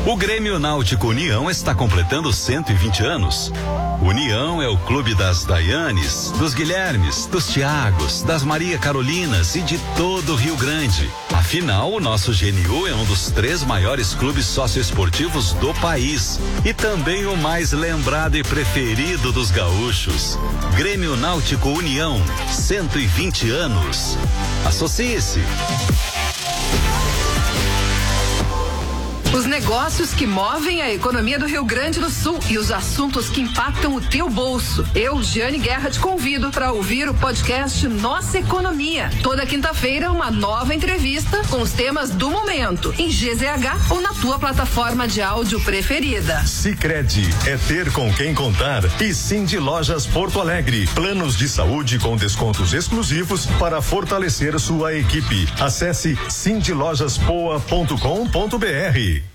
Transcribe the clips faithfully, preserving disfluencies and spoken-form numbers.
O Grêmio Náutico União está completando cento e vinte anos. União é o clube das Dayanes, dos Guilhermes, dos Tiagos, das Maria Carolinas e de todo o Rio Grande. Afinal, o nosso G N U é um dos três maiores clubes socioesportivos do país e também o mais lembrado e preferido dos gaúchos. Grêmio Náutico União, cento e vinte anos. Associe-se. Os negócios que movem a economia do Rio Grande do Sul e os assuntos que impactam o teu bolso. Eu, Giane Guerra, te convido para ouvir o podcast Nossa Economia. Toda quinta-feira, uma nova entrevista com os temas do momento, em G Z H ou na tua plataforma de áudio preferida. Sicredi é ter com quem contar. E Cindy Lojas Porto Alegre. Planos de saúde com descontos exclusivos para fortalecer sua equipe. Acesse cindy lojas poa ponto com ponto br.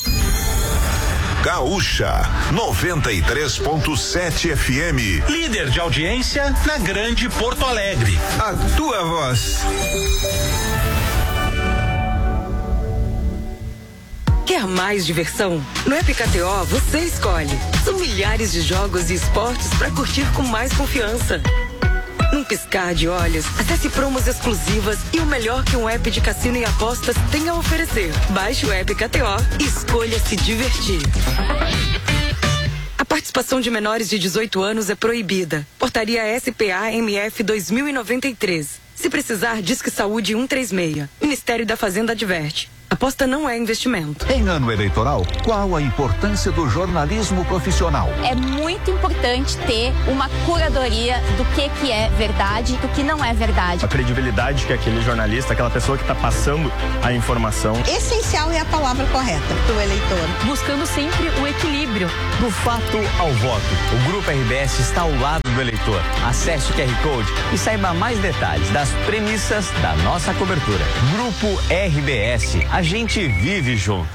Gaúcha noventa e três ponto sete F M. Líder de audiência na Grande Porto Alegre. A tua voz. Quer mais diversão? No App K T O você escolhe. São milhares de jogos e esportes para curtir com mais confiança. Num piscar de olhos, acesse promos exclusivas e o melhor que um app de cassino e apostas tem a oferecer. Baixe o App K T O e escolha se divertir. A participação de menores de dezoito anos é proibida. Portaria S P A M F dois mil e noventa e três. Se precisar, Disque Saúde cento e trinta e seis. Ministério da Fazenda adverte. Aposta não é investimento. Em ano eleitoral, qual a importância do jornalismo profissional? É muito importante ter uma curadoria do que que é verdade e do que não é verdade. A credibilidade que aquele jornalista, aquela pessoa que está passando a informação. Essencial é a palavra correta para o eleitor. Buscando sempre o equilíbrio. Do fato ao voto. O Grupo R B S está ao lado do eleitor. Acesse o Q R Code e saiba mais detalhes das premissas da nossa cobertura. Grupo R B S. A gente vive junto.